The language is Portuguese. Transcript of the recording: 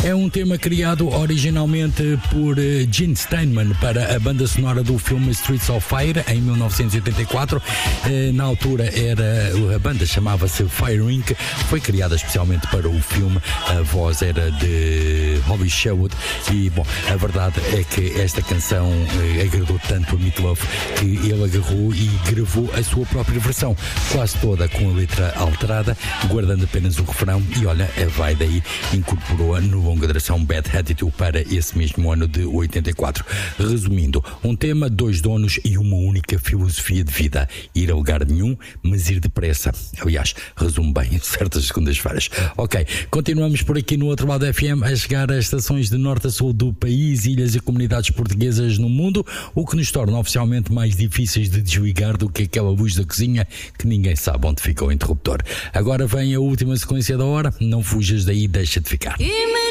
É um tema criado originalmente por Gene Steinman para a banda sonora do filme Streets of Fire em 1984. Na altura a banda chamava-se Fire Inc. Foi criada especialmente para o filme. A voz era de Holly Sherwood e, bom, a verdade é que esta canção agradou tanto a Meat Loaf que ele agarrou e gravou a sua própria versão, quase toda com a letra alterada, guardando apenas o refrão, e olha, vai daí, incorporou-a no longa duração Bad Attitude para esse mesmo ano de 84. Resumindo, um tema, dois donos e uma única filosofia de vida: ir a lugar nenhum, mas ir depressa. Aliás, resume bem certas segundas-feiras. Ok, continuamos por aqui no outro lado da FM, a chegar às estações de norte a sul do país, ilhas e comunidades portuguesas no mundo, o que nos torna oficialmente mais difíceis de desligar do que aquela luz da cozinha que ninguém sabe onde fica o interruptor. Agora vem a última sequência da hora, não fujas daí, deixa de ficar.